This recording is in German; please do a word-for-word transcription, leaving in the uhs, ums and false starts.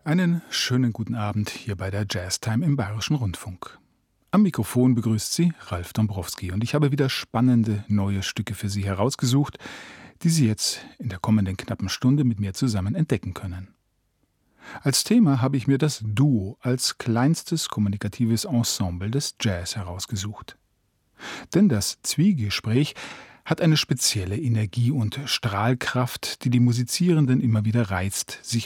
Einen schönen guten Abend hier bei der Jazztime im Bayerischen Rundfunk. Am Mikrofon begrüßt Sie Ralf Dombrowski und ich habe wieder spannende neue Stücke für Sie herausgesucht, die Sie jetzt in der kommenden knappen Stunde mit mir zusammen entdecken können. Als Thema habe ich mir das Duo als kleinstes kommunikatives Ensemble des Jazz herausgesucht. Denn das Zwiegespräch hat eine spezielle Energie und Strahlkraft, die die Musizierenden immer wieder reizt, sich